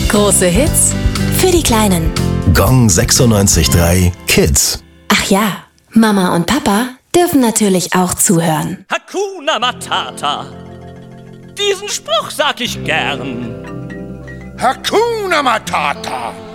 Große Hits für die Kleinen. Gong 96.3 Kids. Ach ja, Mama und Papa dürfen natürlich auch zuhören. Hakuna Matata. Diesen Spruch sag ich gern. Hakuna Matata.